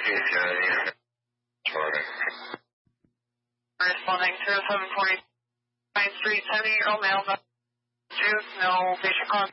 Responding to 749 Street, 70-year-old male, juice, no patient contact.